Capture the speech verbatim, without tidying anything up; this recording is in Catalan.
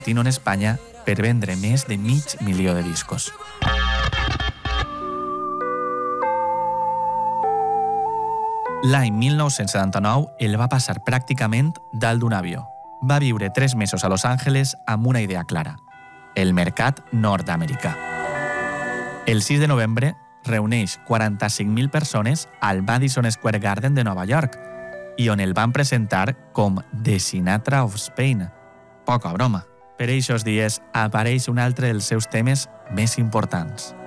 en Espanya per vendre més de mig milió de discos. L'any mil nou-cents setanta-nou el va passar pràcticament dalt d'un avió. Va viure tres mesos a Los Angeles amb una idea clara: el mercat nord-americà. El sis de novembre reuneix quaranta-cinc mil persones al Madison Square Garden de Nova York i on el van presentar com The Sinatra of Spain. Poca broma. Per eixos dies apareix un altre dels seus temes més importants.